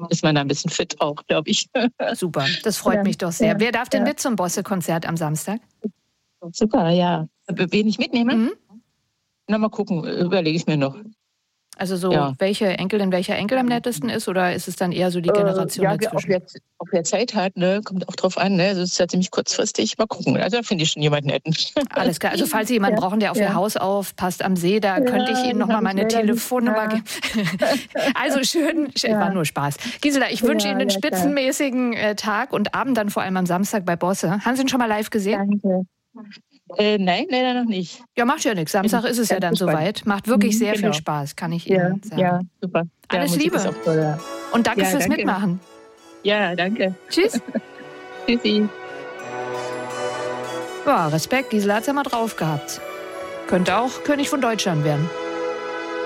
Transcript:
ist man da ein bisschen fit auch, glaube ich. Super, das freut mich doch sehr. Wer darf denn mit zum Bosse-Konzert am Samstag? Super, ja. Wen ich mitnehme? Na, mal gucken, überlege ich mir noch. Also so, welche Enkelin, welcher Enkel am nettesten ist, oder ist es dann eher so die Generation dazwischen? Ob wer Zeit hat, ne, kommt auch drauf an. Ne? Also es ist ja ziemlich kurzfristig. Mal gucken. Also da finde ich schon jemanden netten. Alles klar. Also falls Sie jemanden brauchen, der auf Ihr Haus aufpasst am See, da könnte ich Ihnen nochmal meine Telefonnummer geben. Also schön, war nur Spaß. Gisela, ich wünsche Ihnen einen spitzenmäßigen Tag und Abend dann vor allem am Samstag bei Bosse. Haben Sie ihn schon mal live gesehen? Danke. Nein, leider noch nicht. Ja, macht ja nichts. Samstag ist es ja dann soweit. Macht wirklich sehr viel Spaß, kann ich Ihnen sagen. Ja, super. Alles Liebe. Toll, und danke fürs Mitmachen. Ja, danke. Tschüss. Tschüssi. Ja, Respekt, Gisela hat's ja mal drauf gehabt. Könnte auch König von Deutschland werden.